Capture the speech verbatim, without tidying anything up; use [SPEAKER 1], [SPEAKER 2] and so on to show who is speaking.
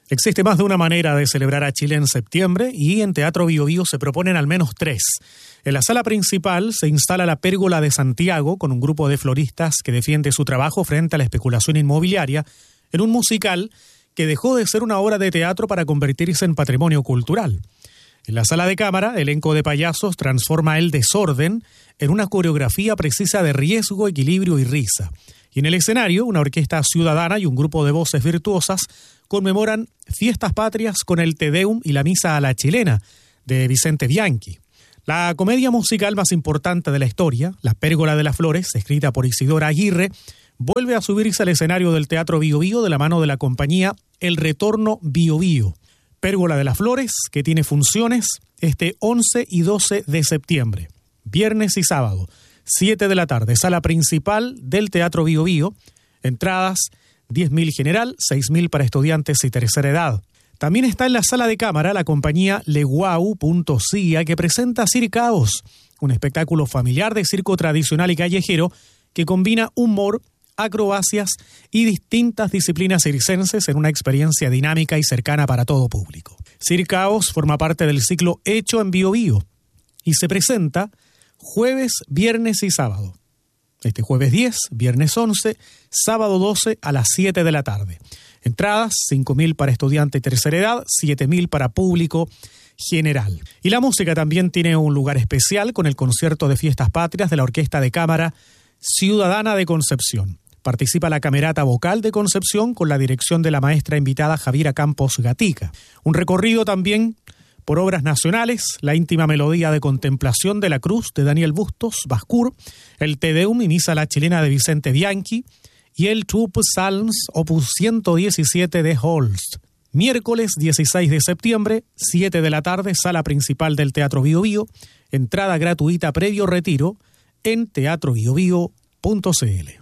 [SPEAKER 1] Existe más de una manera de celebrar a Chile en septiembre y en Teatro Bio Bio se proponen al menos tres. En la sala principal se instala la Pérgola de Santiago con un grupo de floristas que defiende su trabajo frente a la especulación inmobiliaria en un musical que dejó de ser una obra de teatro para convertirse en patrimonio cultural. En la sala de cámara, elenco de payasos transforma el desorden en una coreografía precisa de riesgo, equilibrio y risa. Y en el escenario, una orquesta ciudadana y un grupo de voces virtuosas conmemoran Fiestas Patrias con el Te Deum y la Misa a la Chilena, de Vicente Bianchi. La comedia musical más importante de la historia, La Pérgola de las Flores, escrita por Isidora Aguirre, vuelve a subirse al escenario del Teatro Bio Bio de la mano de la compañía El Retorno Bio Bio. Pérgola de las Flores, que tiene funciones este once y doce de septiembre, viernes y sábado, siete de la tarde, sala principal del Teatro Bio Bio, entradas diez mil general, seis mil para estudiantes y tercera edad. También está en la sala de cámara la compañía Leguau punto C I A que presenta Circaos, un espectáculo familiar de circo tradicional y callejero que combina humor, acrobacias y distintas disciplinas circenses en una experiencia dinámica y cercana para todo público. Circaos forma parte del ciclo Hecho en Bio Bio y se presenta jueves, viernes y sábado. Este jueves diez, viernes once, sábado doce a las siete de la tarde. Entradas, cinco mil para estudiante y tercera edad, siete mil para público general. Y la música también tiene un lugar especial con el concierto de Fiestas Patrias de la Orquesta de Cámara Ciudadana de Concepción. Participa la Camerata Vocal de Concepción con la dirección de la maestra invitada Javiera Campos Gatica. Un recorrido también por obras nacionales, la íntima melodía de Contemplación de la Cruz de Daniel Bustos Bascur, el Te Deum y Misa a la Chilena de Vicente Bianchi y el Two Psalms opus ciento diecisiete de Holst. Miércoles dieciséis de septiembre, siete de la tarde, sala principal del Teatro Bio Bio, entrada gratuita previo retiro en teatro bio bio punto c l.